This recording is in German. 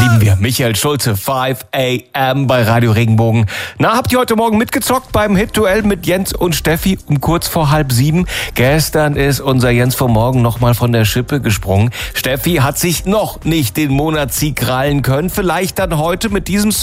lieben wir. Michael Schulze, 5 a.m. bei Radio Regenbogen. Na, habt ihr heute Morgen mitgezockt beim Hit-Duell mit Jens und Steffi um kurz vor 6:30? Gestern ist unser Jens vom Morgen nochmal von der Schippe gesprungen. Steffi hat sich noch nicht den Monatssieg krallen können. Vielleicht dann heute mit diesem Song.